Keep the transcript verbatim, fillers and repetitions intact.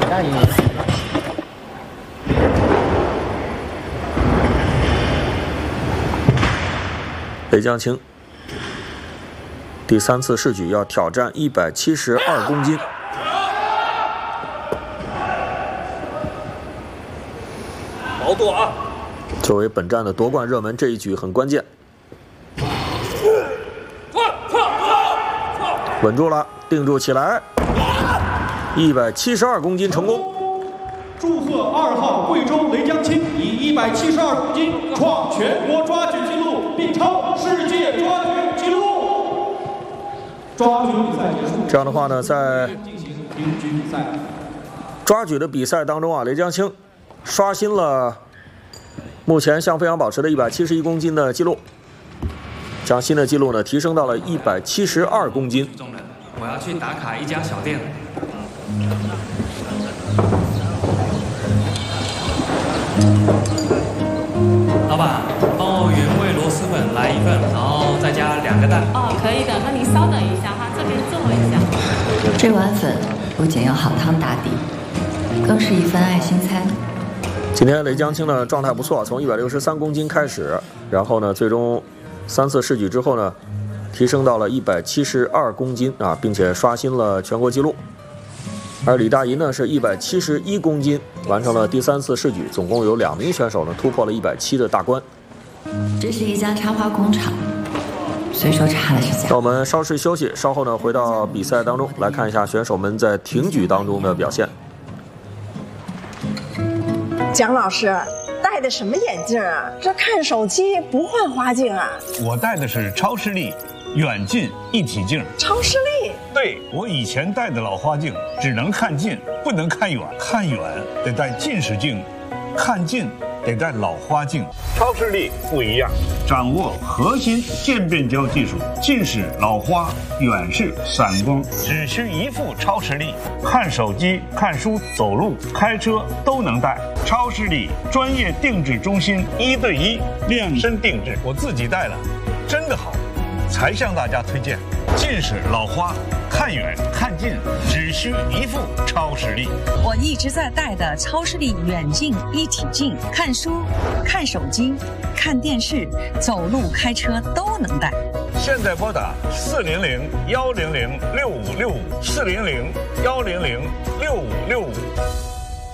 大赢。 雷江青第三次试举要挑战一百七十二公斤。 毛肚啊！ 作为本站的夺冠热门，这一举很关键。稳住了，定住起来，一百七十二公斤成功。 祝贺二号贵州雷江青以一百七十二公斤创全国抓举纪录，并超世界抓举纪录。抓举比赛结束。 这样的话呢，在进行平局比赛。 抓举的比赛当中啊，雷江青刷新了目前向飞扬保持的一百七十一公斤的记录，将新的记录呢提升到了一百七十二公斤。 我要去打卡一家小店。老板，帮我原味螺蛳粉来一份，然后再加两个蛋。 哦，可以的，那您稍等一下哈，这边坐一下。 这碗粉不仅有好汤打底，更是一份爱心餐。 今天雷江青的状态不错，从一百六十三公斤开始，然后呢，最终三次试举之后呢，提升到了一百七十二公斤啊，并且刷新了全国纪录。而李大银呢是一百七十一公斤，完成了第三次试举，总共有两名选手呢突破了一百七的大关。 这是一家插花工厂，随手插了是假。 那我们稍事休息，稍后呢回到比赛当中来看一下选手们在挺举当中的表现。 蒋老师戴的什么眼镜啊？这看手机不换花镜啊？ 我戴的是超视力远近一体镜。 超视力？ 对，我以前戴的老花镜只能看近，不能看远，看远得戴近视镜，看近得戴老花镜。超视力不一样，掌握核心渐变焦技术，近视、老花、远视、散光，只需一副超视力，看手机、看书、走路、开车都能戴。超视力专业定制中心，一对一量身定制，我自己戴了，真的好，才向大家推荐。近视、老花，看远看近只需一副超视力。 我一直在戴的超视力远近一体镜，看书、看手机、看电视、走路、开车都能戴。 现在拨打四零零幺零零六五六五，四零零幺零零六五六五。